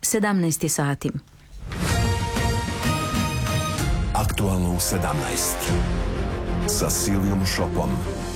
17 sati. Aktualno u 17 sa Silvijom Šopom.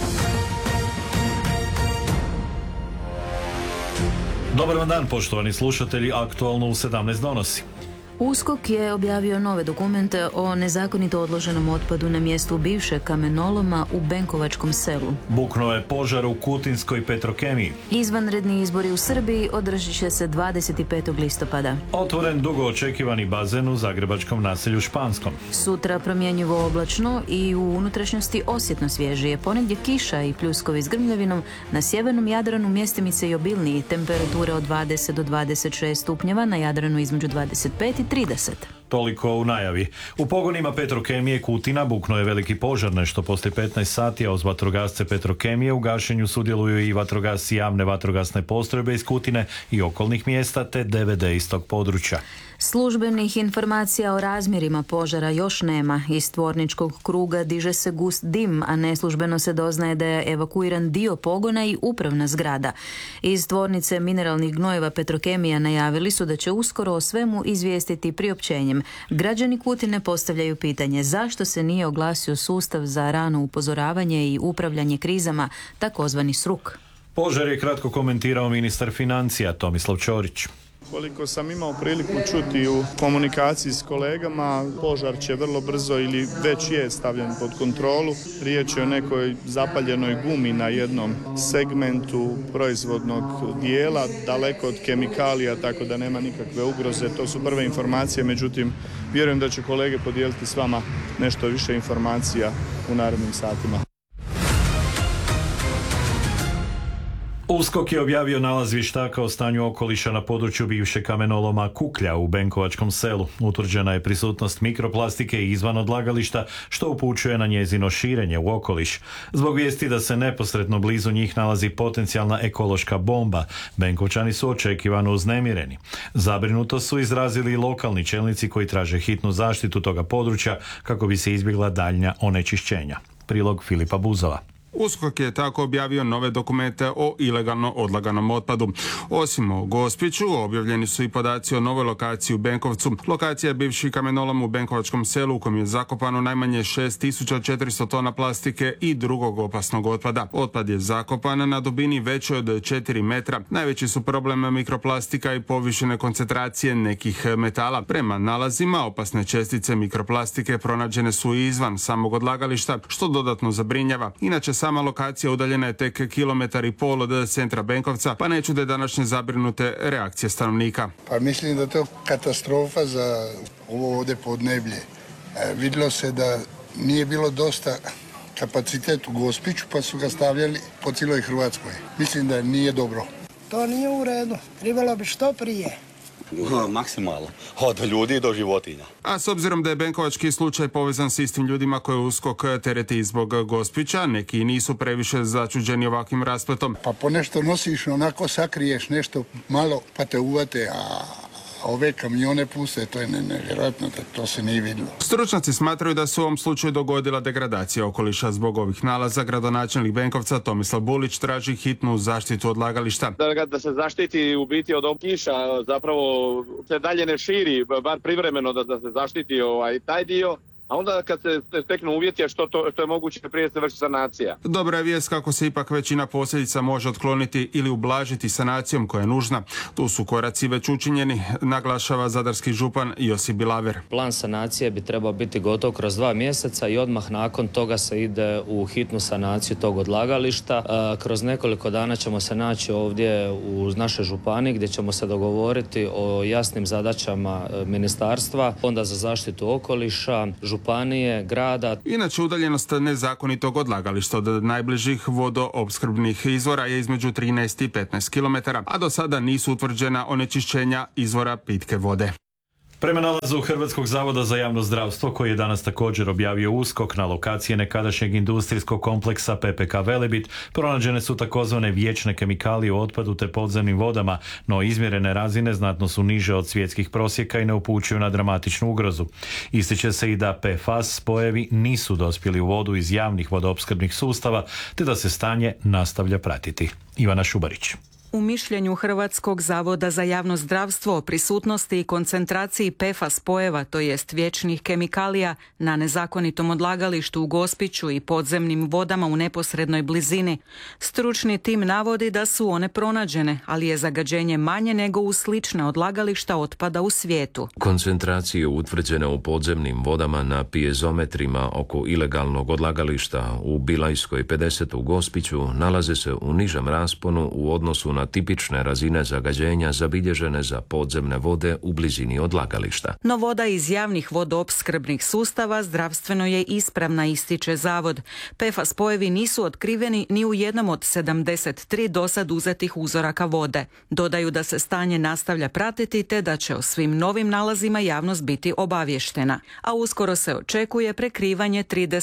Dobar vam dan, poštovani slušatelji. Aktualno u 17 donosi. USKOK je objavio nove dokumente o nezakonito odloženom otpadu na mjestu bivšeg kamenoloma u Benkovačkom selu. Buknuo je požar u Kutinskoj Petrokemiji. Izvanredni izbori u Srbiji održit će se 25. listopada. Otvoren dugo očekivani bazen u zagrebačkom naselju Španskom. Sutra promjenjivo oblačno i u unutrašnjosti osjetno svježije. Ponegdje kiša i pljuskovi s grmljavinom. Na sjevernom Jadranu mjestimice i obilniji, temperature od 20 do 26 stupnjeva, na Jadranu između 25 i 30. Toliko u najavi. U pogonima Petrokemije Kutina buknuo je veliki požar nešto poslije 15 sati, a uz vatrogasce Petrokemije u gašenju sudjeluju i vatrogasci javne vatrogasne postrojbe iz Kutine i okolnih mjesta te DVD iz tog područja. Službenih informacija o razmjerima požara još nema. Iz tvorničkog kruga diže se gust dim, a neslužbeno se doznaje da je evakuiran dio pogona i upravna zgrada. Iz tvornice mineralnih gnojeva Petrokemija najavili su da će uskoro o svemu izvijestiti priopćenjem. Građani Kutine postavljaju pitanje zašto se nije oglasio sustav za rano upozoravanje i upravljanje krizama, takozvani SRUK. Požar je kratko komentirao ministar financija Tomislav Ćorić. Koliko sam imao priliku čuti u komunikaciji s kolegama, požar će vrlo brzo ili već je stavljen pod kontrolu. Riječ je o nekoj zapaljenoj gumi na jednom segmentu proizvodnog dijela, daleko od kemikalija, tako da nema nikakve ugroze. To su prve informacije, međutim, vjerujem da će kolege podijeliti s vama nešto više informacija u narednim satima. USKOK je objavio nalaz vještaka o stanju okoliša na području bivšeg kamenoloma Kuklja u Benkovačkom selu. Utvrđena je prisutnost mikroplastike izvan odlagališta, što upućuje na njezino širenje u okoliš. Zbog vijesti da se neposredno blizu njih nalazi potencijalna ekološka bomba, Benkovčani su očekivano uznemireni. Zabrinutost su izrazili i lokalni čelnici koji traže hitnu zaštitu toga područja kako bi se izbjegla daljnja onečišćenja. Prilog Filipa Buzova. USKOK je tako objavio nove dokumente o ilegalno odlaganom otpadu. Osim o Gospiću, objavljeni su i podaci o novoj lokaciji u Benkovcu. Lokacija je bivši kamenolom u Benkovačkom selu u kojem je zakopano najmanje 6400 tona plastike i drugog opasnog otpada. Otpad je zakopan na dubini većoj od 4 metra. Najveći su problem mikroplastika i povišene koncentracije nekih metala. Prema nalazima, opasne čestice mikroplastike pronađene su i izvan samog odlagališta, što dodatno zabrinjava. Inače, sama lokacija udaljena je tek 1,5 kilometara od centra Benkovca, pa ne čude današnje zabrinute reakcije stanovnika. Pa mislim da je to katastrofa za ovo ovdje podneblje. Vidjelo se da nije bilo dosta kapacitet u Gospiću, pa su ga stavljali po cijeloj Hrvatskoj. Mislim da nije dobro. To nije u redu. Trebalo bi što prije. Maksimalno. Od ljudi do životinja. A s obzirom da je benkovački slučaj povezan s istim ljudima koje USKOK tereti zbog Gospića, neki nisu previše začuđeni ovakvim raspletom. Pa po nešto nosiš, onako sakriješ nešto malo, pa te uvate, a ove kamione puste, to je nevjerojatno da to se nije vidjelo. Stručnjaci smatraju da se u ovom slučaju dogodila degradacija okoliša. Zbog ovih nalaza gradonačelnik Benkovca Tomislav Bulić traži hitnu zaštitu odlagališta. Da se zaštiti u biti od kiša, zapravo se dalje ne širi, bar privremeno da se zaštiti taj dio. A onda kad se steknu uvjeti, što je moguće prije se vrši sanacija. Dobra je vijest kako se ipak većina posljedica može otkloniti ili ublažiti sanacijom koja je nužna. Tu su koraci već učinjeni, naglašava zadarski župan Josip Bilaver. Plan sanacije bi trebao biti gotov kroz 2 mjeseca i odmah nakon toga se ide u hitnu sanaciju tog odlagališta. Kroz nekoliko dana ćemo se naći ovdje u našoj županiji gdje ćemo se dogovoriti o jasnim zadaćama ministarstva, Fonda za zaštitu okoliša, županije, grada. Inače, udaljenost nezakonitog odlagališta od najbližih vodoopskrbnih izvora je između 13 i 15 km, a do sada nisu utvrđena onečišćenja izvora pitke vode. Prema nalazu Hrvatskog zavoda za javno zdravstvo, koji je danas također objavio USKOK, na lokacije nekadašnjeg industrijskog kompleksa PPK Velebit pronađene su takozvane vječne kemikalije u otpadu te podzemnim vodama, no izmjerene razine znatno su niže od svjetskih prosjeka i ne upućuju na dramatičnu ugrozu. Ističe se i da PFAS spojevi nisu dospjeli u vodu iz javnih vodoopskrbnih sustava, te da se stanje nastavlja pratiti. Ivana Šubarić. U mišljenju Hrvatskog zavoda za javno zdravstvo o prisutnosti i koncentraciji PFAS spojeva, to jest vječnih kemikalija, na nezakonitom odlagalištu u Gospiću i podzemnim vodama u neposrednoj blizini, stručni tim navodi da su one pronađene, ali je zagađenje manje nego u slična odlagališta otpada u svijetu. Koncentracije utvrđene u podzemnim vodama na pijezometrima oko ilegalnog odlagališta u Bilajskoj 50 u Gospiću nalaze se u nižem rasponu u odnosu na tipične razine zagađenja zabilježene za podzemne vode u blizini odlagališta. No voda iz javnih vodoopskrbnih sustava zdravstveno je ispravna, ističe zavod. PFAS spojevi nisu otkriveni ni u jednom od 73 dosad uzetih uzoraka vode. Dodaju da se stanje nastavlja pratiti te da će o svim novim nalazima javnost biti obavještena. A uskoro se očekuje prekrivanje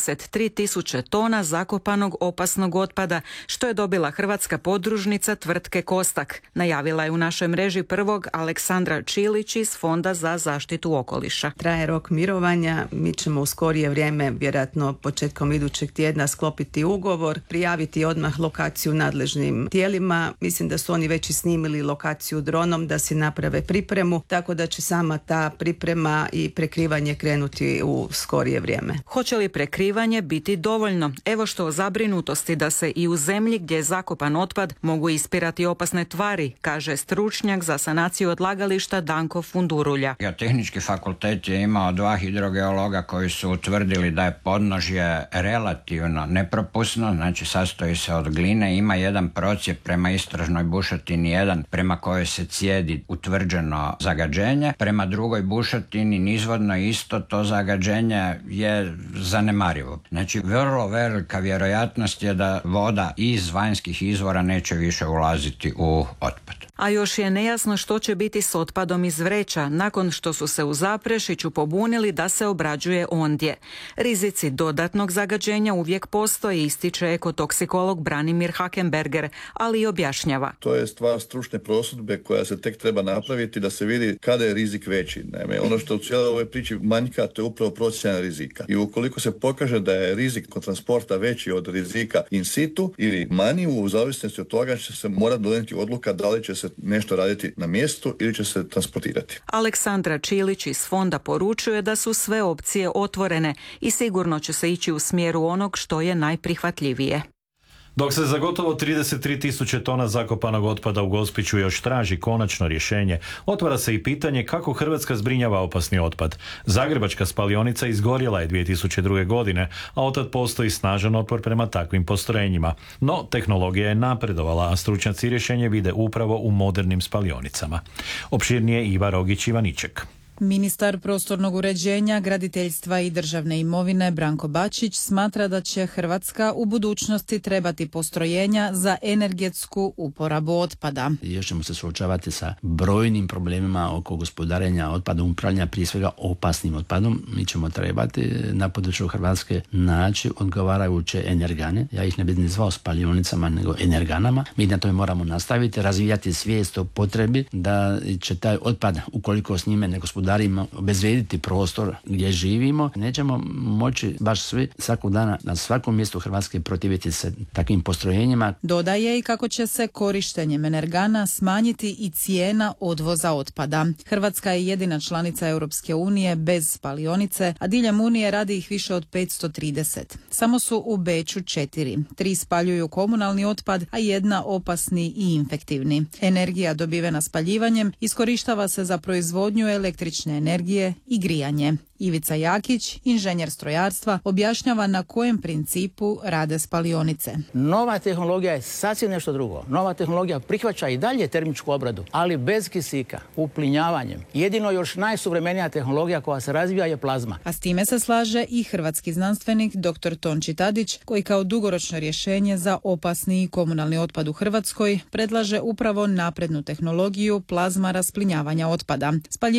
33.000 tona zakopanog opasnog otpada, što je dobila hrvatska podružnica tvrtke Kostak. Najavila je u našoj mreži prvog Aleksandra Čilić iz Fonda za zaštitu okoliša. Traje rok mirovanja, mi ćemo u skorije vrijeme, vjerojatno početkom idućeg tjedna, sklopiti ugovor, prijaviti odmah lokaciju nadležnim tijelima. Mislim da su oni već i snimili lokaciju dronom da si naprave pripremu, tako da će sama ta priprema i prekrivanje krenuti u skorije vrijeme. Hoće li prekrivanje biti dovoljno? Evo što o zabrinutosti da se i u zemlji gdje je zakopan otpad mogu ispirati opasne tvari, kaže stručnjak za sanaciju odlagališta Danko Fundurulja. Geotehnički fakultet je imao 2 hidrogeologa koji su utvrdili da je podnožje relativno nepropusno, znači sastoji se od gline, ima jedan procjep prema istražnoj bušotini 1 prema kojoj se cijedi utvrđeno zagađenje, prema drugoj bušotini nizvodno isto to zagađenje je zanemarivo. Znači vrlo velika vjerojatnost je da voda iz vanjskih izvora neće više ulaziti u otpad. A još je nejasno što će biti s otpadom iz vreća nakon što su se u Zaprešiću pobunili da se obrađuje ondje. Rizici dodatnog zagađenja uvijek postoje, ističe ekotoksikolog Branimir Hakenberger, ali i objašnjava. To je stvar stručne prosudbe koja se tek treba napraviti da se vidi kada je rizik veći. Naime, ono što u cijeloj ovoj priči manjka, to je upravo procjena rizika. I ukoliko se pokaže da je rizik kod transporta veći od rizika in situ ili manji, u zavisnosti od toga će se morati donijeti odluka da li će se nešto raditi na mjestu ili će se transportirati. Aleksandra Čilić iz fonda poručuje da su sve opcije otvorene i sigurno će se ići u smjeru onog što je najprihvatljivije. Dok se za gotovo 33.000 tona zakopanog otpada u Gospiću još traži konačno rješenje, otvara se i pitanje kako Hrvatska zbrinjava opasni otpad. Zagrebačka spalionica izgorjela je 2002. godine, a otad postoji snažan otpor prema takvim postrojenjima. No, tehnologija je napredovala, a stručnjaci rješenje vide upravo u modernim spalionicama. Opširnije Iva Rogić-Ivaniček. Ministar prostornog uređenja, graditeljstva i državne imovine Branko Bačić smatra da će Hrvatska u budućnosti trebati postrojenja za energetsku uporabu otpada. Još ćemo se suočavati sa brojnim problemima oko gospodarenja otpadom, upravljanja prije svega opasnim otpadom. Mi ćemo trebati na području Hrvatske naći odgovarajuće energane. Ja ih ne bih ni zvao spalionicama, nego energanama. Mi na tome moramo nastaviti, razvijati svijest o potrebi da će taj otpad, ukoliko s njime ne gospodarimo, obezvrijediti prostor gdje živimo, nećemo moći baš svi svakog dana na svakom mjestu Hrvatske protiviti se takvim postrojenjima. Dodaje i kako će se korištenjem energana smanjiti i cijena odvoza otpada. Hrvatska je jedina članica Europske unije bez spalionice, a diljem Unije radi ih više od 530. Samo su u Beču 4. 3 spaljuju komunalni otpad, a 1 opasni i infektivni. Energija dobivena spaljivanjem iskorištava se za proizvodnju električne energije i grijanje. Ivica Jakić, inženjer strojarstva, objašnjava na kojem principu rade spalionice. Nova tehnologija je sasvim nešto drugo. Nova tehnologija prihvaća i dalje termičku obradu, ali bez kisika, uplinjavanjem. Jedino još najsuvremenija tehnologija koja se razvija je plazma. A s time se slaže i hrvatski znanstvenik dr. Tonči Tadić, koji kao dugoročno rješenje za opasni i komunalni otpad u Hrvatskoj predlaže upravo naprednu tehnologiju plazma rasplinjavanja otpada. Spaljivanje otpada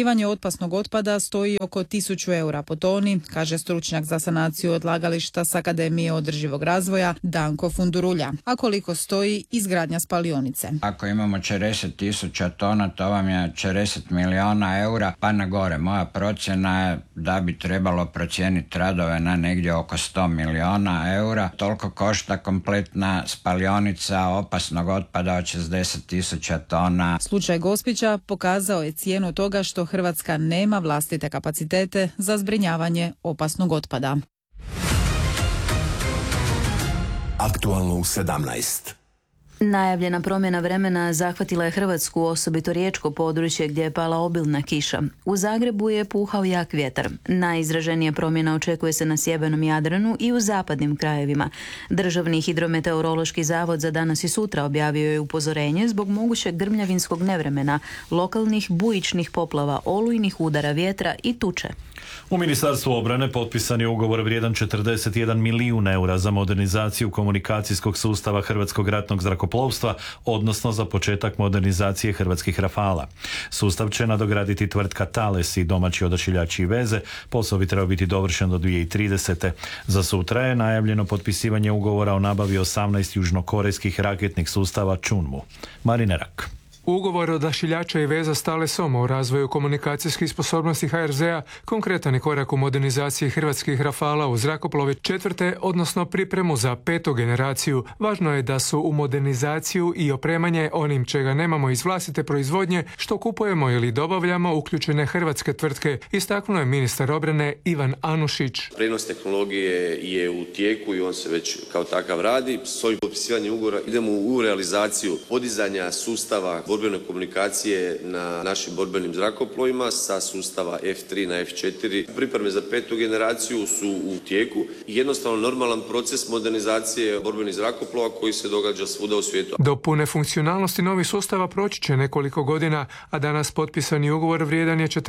opasnog otpada stoji oko 1000 eura po toni, kaže stručnjak za sanaciju odlagališta s Akademije održivog razvoja Danko Fundurulja. A koliko stoji izgradnja spalionice? Ako imamo 40.000 tona, to vam je 40 milijuna eura, pa na gore. Moja procjena je da bi trebalo procijeniti radove na negdje oko 100 milijuna eura. Toliko košta kompletna spalionica opasnog otpada od 60.000 tona. Slučaj Gospića pokazao je cijenu toga što Hrvatska nema vlastite kapacitete za zbrinjavanje opasnog otpada. Aktualno u 17. Najavljena promjena vremena zahvatila je Hrvatsku, osobito riječko područje gdje je pala obilna kiša. U Zagrebu je puhao jak vjetar. Najizraženija promjena očekuje se na sjevernom Jadranu i u zapadnim krajevima. Državni hidrometeorološki zavod za danas i sutra objavio je upozorenje zbog mogućeg grmljavinskog nevremena, lokalnih bujičnih poplava, olujnih udara vjetra i tuče. U Ministarstvu obrane potpisan je ugovor vrijedan 41 milijun eura za modernizaciju komunikacijskog sustava Hrvatskog ratnog zrakoplovstva, odnosno za početak modernizacije hrvatskih Rafala. Sustav će nadograditi tvrtka Thales i domaći odašiljači i veze. Posao bi trebao biti dovršen do 2030. Za sutra je najavljeno potpisivanje ugovora o nabavi 18 južnokorejskih raketnih sustava Chunmu. Marine Rak. Ugovor odašiljača i veza s Thalesom o razvoju komunikacijskih sposobnosti HRZ-a konkretan je korak u modernizaciji hrvatskih Rafala u zrakoplove 4. odnosno pripremu za 5. generaciju. Važno je da su u modernizaciju i opremanje onim čega nemamo iz vlastite proizvodnje, što kupujemo ili dobavljamo, uključene hrvatske tvrtke, istaknuo je ministar obrane Ivan Anušić. Prenos tehnologije je u tijeku i on se već kao takav radi. S ovim potpisivanjem ugovora idemo u realizaciju podizanja sustava borbene komunikacije na našim borbenim zrakoplovima sa sustava F3 na F4. Pripreme za 5. generaciju su u tijeku i jednostavno normalan proces modernizacije borbenih zrakoplova koji se događa svuda u svijetu. Do pune funkcionalnosti novih sustava proći će nekoliko godina, a danas potpisani ugovor vrijedan je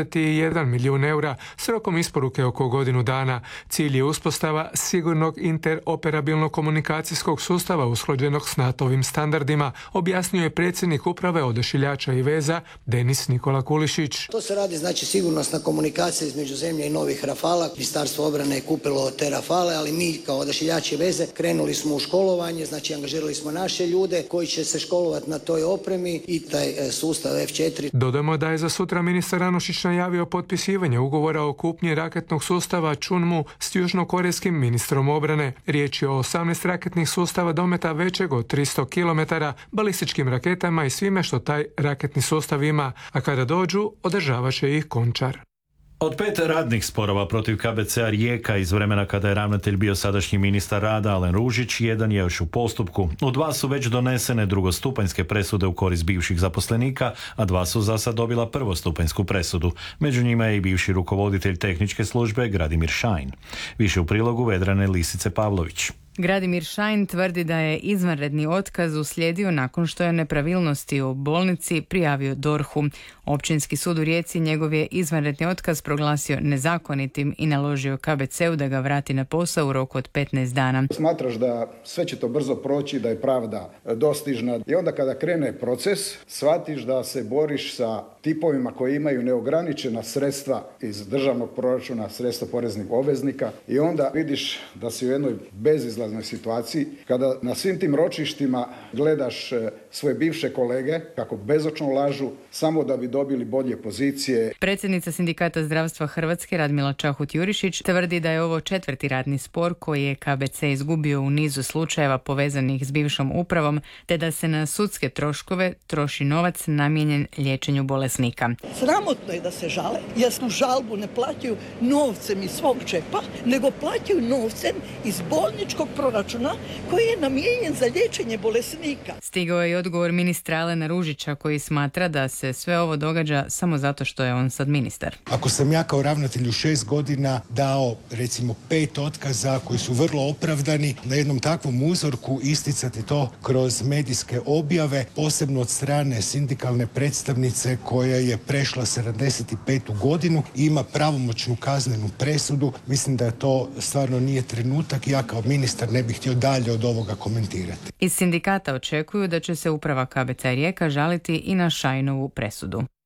41 milijun eura s rokom isporuke oko godinu dana. Cilj je uspostava sigurnog interoperabilnog komunikacijskog sustava usklađenog s NATO-ovim standardima, objasnio je predsjednik uprave odašiljača i veza Denis Nikola Kulišić. To se radi znači sigurnosna komunikacija između zemlje i novih Rafala. Ministarstvo obrane je kupilo te Rafale, ali mi kao odašiljači i veze krenuli smo u školovanje, znači angažirali smo naše ljude koji će se školovati na toj opremi i taj sustav F4. Dodamo da je za sutra ministar Anušić najavio potpisivanje ugovora o kupnji raketnog sustava Chunmu s južnokorejskim ministrom obrane. Riječ je o 18 raketnih sustava dometa većeg od 300 km, balističkim raketama i svime što taj raketni sustav ima, a kada dođu, održavat će ih Končar. Od 5 radnih sporova protiv KBC-a Rijeka iz vremena kada je ravnatelj bio sadašnji ministar rada Alen Ružić, jedan je još u postupku. U 2 su već donesene drugostupanjske presude u korist bivših zaposlenika, a 2 su za sad dobila prvostupanjsku presudu. Među njima je i bivši rukovoditelj tehničke službe Gradimir Šajn. Više u prilogu Vedrane Lisice Pavlović. Gradimir Šajn tvrdi da je izvanredni otkaz uslijedio nakon što je nepravilnosti u bolnici prijavio DORH-u. Općinski sud u Rijeci njegov je izvanredni otkaz proglasio nezakonitim i naložio KBC-u da ga vrati na posao u roku od 15 dana. Smatraš da sve će to brzo proći, da je pravda dostižna i onda kada krene proces shvatiš da se boriš sa tipovima koji imaju neograničena sredstva iz državnog proračuna, sredstva poreznih obveznika i onda vidiš da si u jednoj bezizlaznoj situaciji kada na svim tim ročištima gledaš svoje bivše kolege kako bezočno lažu samo da bi dobili bolje pozicije. Predsjednica Sindikata zdravstva Hrvatske Radmila Čahut-Jurišić tvrdi da je ovo 4. radni spor koji je KBC izgubio u nizu slučajeva povezanih s bivšom upravom, te da se na sudske troškove troši novac namijenjen liječenju bolesnika. Sramotno je da se žale, jer tu žalbu ne plaćaju novcem iz svog džepa, nego plaćaju novcem iz bolničkog proračuna koji je namijenjen za liječenje bolesnika. Stigao je i odgovor ministra Alena Ružića koji smatra da se sve ovo događa samo zato što je on sad ministar. Ako sam ja kao ravnatelj u 6 godina dao recimo 5 otkaza koji su vrlo opravdani, na jednom takvom uzorku isticati to kroz medijske objave, posebno od strane sindikalne predstavnice koja je prešla 75. godinu i ima pravomoćnu kaznenu presudu, mislim da to stvarno nije trenutak. Ja kao ministar ne bih htio dalje od ovoga komentirati. Iz sindikata očekuju da će se uprava KBC Rijeka žaliti i na Šajnovu presudu.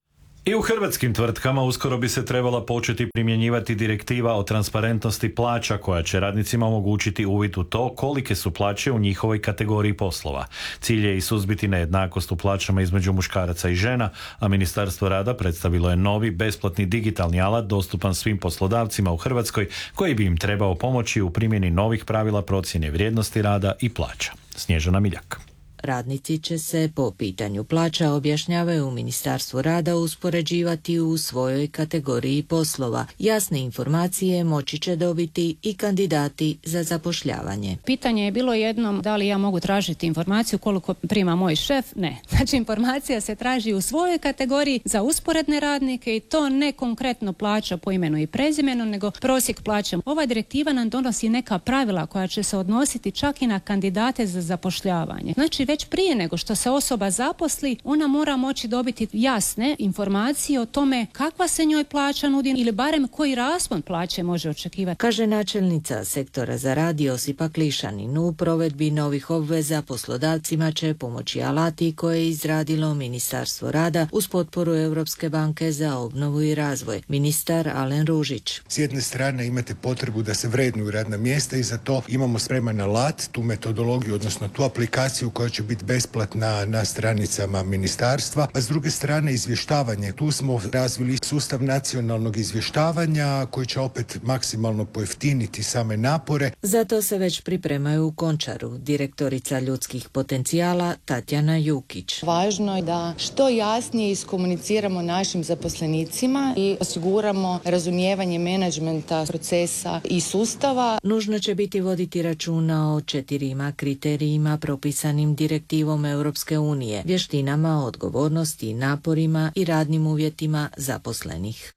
I u hrvatskim tvrtkama uskoro bi se trebala početi primjenjivati direktiva o transparentnosti plaća koja će radnicima omogućiti uvid u to kolike su plaće u njihovoj kategoriji poslova. Cilj je i suzbiti nejednakost u plaćama između muškaraca i žena, a Ministarstvo rada predstavilo je novi besplatni digitalni alat dostupan svim poslodavcima u Hrvatskoj koji bi im trebao pomoći u primjeni novih pravila procjene vrijednosti rada i plaća. Snježana Miljak. Radnici će se po pitanju plaća, objašnjavaju u Ministarstvu rada, uspoređivati u svojoj kategoriji poslova. Jasne informacije moći će dobiti i kandidati za zapošljavanje. Pitanje je bilo jednom da li ja mogu tražiti informaciju koliko prima moj šef. Ne. Znači informacija se traži u svojoj kategoriji za usporedne radnike i to ne konkretno plaća po imenu i prezimenu, nego prosjek plaće. Ova direktiva nam donosi neka pravila koja će se odnositi čak i na kandidate za zapošljavanje. Znači već prije nego što se osoba zaposli, ona mora moći dobiti jasne informacije o tome kakva se njoj plaća nudi ili barem koji raspon plaće može očekivati. Kaže načelnica sektora za rad Josipa Klišanin. U provedbi novih obveza poslodavcima će pomoći alati koje je izradilo Ministarstvo rada uz potporu Europske banke za obnovu i razvoj. Ministar Alen Ružić. S jedne strane imate potrebu da se vrednuju radna mjesta i za to imamo spreman alat, tu metodologiju, odnosno tu aplikaciju koja će biti besplatna na stranicama ministarstva, a s druge strane izvještavanje. Tu smo razvili sustav nacionalnog izvještavanja koji će opet maksimalno pojeftiniti same napore. Zato se već pripremaju u Končaru. Direktorica ljudskih potencijala Tatjana Jukić. Važno je da što jasnije iskomuniciramo našim zaposlenicima i osiguramo razumijevanje menadžmenta, procesa i sustava. Nužno će biti voditi računa o 4 kriterijima propisanim direktivom Europske unije, vještinama, odgovornosti, naporima i radnim uvjetima zaposlenih.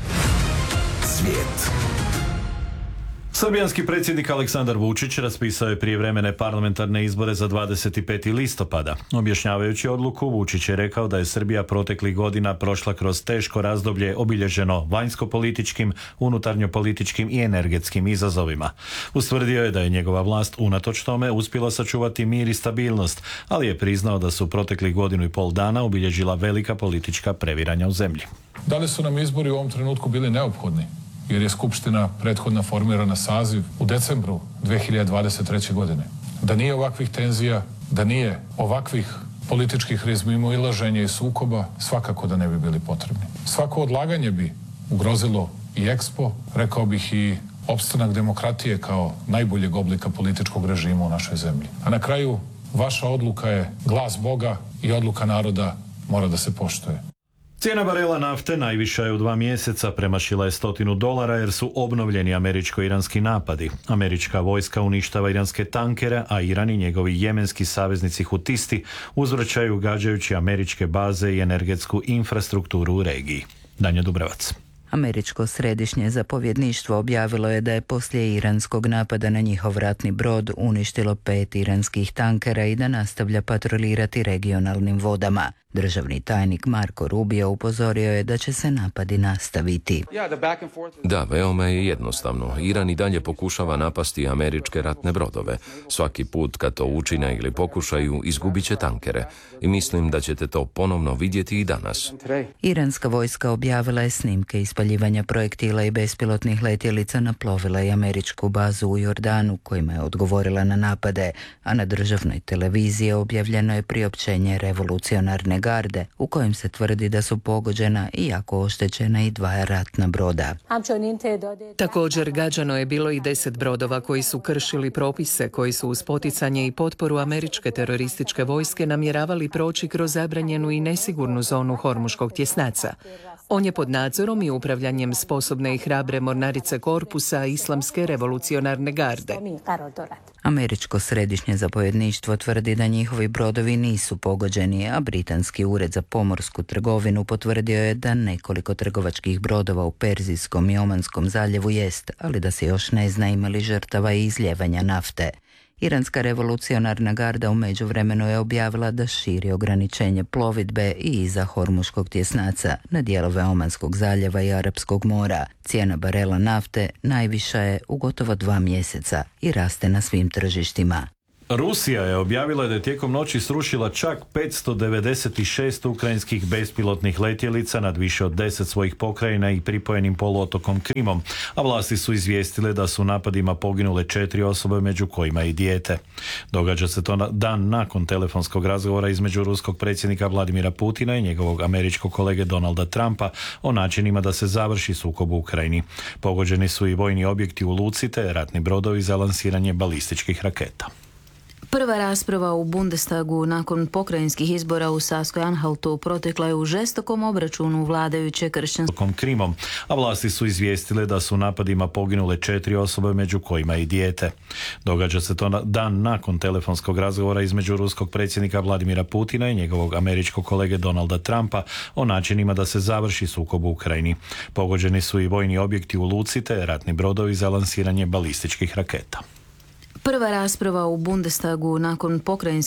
Svijet. Srbijanski predsjednik Aleksandar Vučić raspisao je prijevremene parlamentarne izbore za 25. listopada. Objašnjavajući odluku, Vučić je rekao da je Srbija proteklih godina prošla kroz teško razdoblje obilježeno vanjskopolitičkim, unutarnjopolitičkim i energetskim izazovima. Ustvrdio je da je njegova vlast unatoč tome uspjela sačuvati mir i stabilnost, ali je priznao da su proteklih 1,5 dana obilježila velika politička previranja u zemlji. Da li su nam izbori u ovom trenutku bili neophodni? Jer je Skupština prethodna formirana saziv u decembru 2023. godine. Da nije ovakvih tenzija, da nije ovakvih političkih razmimoilaženja i sukoba, svakako da ne bi bili potrebni. Svako odlaganje bi ugrozilo i Expo, rekao bih i opstanak demokratije kao najboljeg oblika političkog režima u našoj zemlji. A na kraju, vaša odluka je glas Boga i odluka naroda mora da se poštuje. Cijena barela nafte najviša je u 2 mjeseca, premašila je $100 jer su obnovljeni američko-iranski napadi. Američka vojska uništava iranske tankere, a Iran i njegovi jemenski saveznici hutisti uzvraćaju gađajući američke baze i energetsku infrastrukturu u regiji. Danja Dubravac. Američko središnje zapovjedništvo objavilo je da je poslije iranskog napada na njihov ratni brod uništilo 5 iranskih tankera i da nastavlja patrolirati regionalnim vodama. Državni tajnik Marko Rubio upozorio je da će se napadi nastaviti. Da, veoma je jednostavno. Iran i dalje pokušava napasti američke ratne brodove. Svaki put kad to učine ili pokušaju, izgubit će tankere. I mislim da ćete to ponovno vidjeti i danas. Iranska vojska objavila je snimke ispaljivanja projektila i bespilotnih letjelica na plovila i američku bazu u Jordanu, kojima je odgovorila na napade, a na državnoj televiziji objavljeno je priopćenje revolucionarne garde u kojem se tvrdi da su pogođena i jako oštećena i 2 ratna broda. Također gađano je bilo i 10 brodova koji su kršili propise koji su uz poticanje i potporu američke terorističke vojske namjeravali proći kroz zabranjenu i nesigurnu zonu Hormuškog tjesnaca. On je pod nadzorom i upravljanjem sposobne i hrabre mornarice korpusa Islamske revolucionarne garde. Američko središnje zapovjedništvo tvrdi da njihovi brodovi nisu pogođeni, a britanski ured za pomorsku trgovinu potvrdio je da nekoliko trgovačkih brodova u Perzijskom i Omanskom zaljevu jest, ali da se još ne zna ima li žrtava i izljevanja nafte. Iranska revolucionarna garda u međuvremenu je objavila da širi ograničenje plovidbe i iza Hormuškog tjesnaca na dijelove Omanskog zaljeva i Arapskog mora. Cijena barela nafte najviša je u gotovo 2 mjeseca i raste na svim tržištima. Rusija je objavila da je tijekom noći srušila čak 596 ukrajinskih bespilotnih letjelica nad više od 10 svojih pokrajina i pripojenim poluotokom Krimom, a vlasti su izvijestile da su u napadima poginule 4 osobe, među kojima i dijete. Događa se to dan nakon telefonskog razgovora između ruskog predsjednika Vladimira Putina i njegovog američkog kolege Donalda Trumpa o načinima da se završi sukob u Ukrajini. Pogođeni su i vojni objekti u luci te ratni brodovi za lansiranje balističkih raketa. Prva rasprava u Bundestagu nakon pokrajinskih izbora u Saskoj-Anhaltu protekla je u žestokom obračunu vladajuće kršćanskom Krimom, a vlasti su izvijestile da su u napadima poginule 4 osobe, među kojima i dijete. Događa se to dan nakon telefonskog razgovora između ruskog predsjednika Vladimira Putina i njegovog američkog kolege Donalda Trumpa o načinima da se završi sukob u Ukrajini. Pogođeni su i vojni objekti u luci te ratni brodovi za lansiranje balističkih raketa. Prva rasprava u Bundestagu nakon pokrajinskih